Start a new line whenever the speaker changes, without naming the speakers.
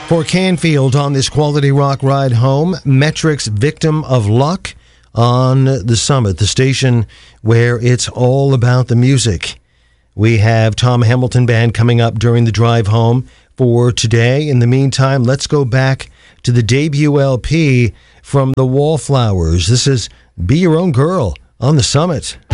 For Canfield on this Quality Rock ride home, Metric's Victim of Luck on the Summit, the station where it's all about the music. We have Tom Hamilton Band coming up during the drive home for today. In the meantime, let's go back to the debut LP from the Wallflowers. This is Be Your Own Girl on the Summit.